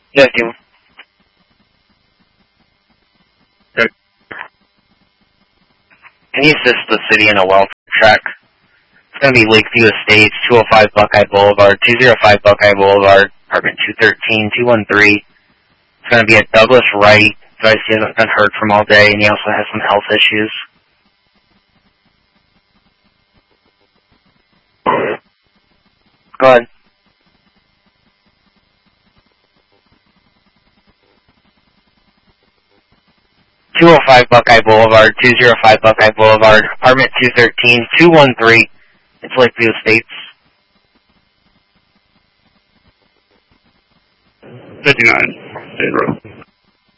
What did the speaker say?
Yeah, Tim. Okay. Can you assist the city in a welfare track? It's going to be Lakeview Estates, 205 Buckeye Boulevard, 205 Buckeye Boulevard, apartment 213, 213. It's going to be at Douglas Wright. So he hasn't been heard from all day, and he also has some health issues. Go ahead. .205 Buckeye Boulevard, 205 Buckeye Boulevard, apartment 213, 213. It's Lakeview Estates. 59. State Road.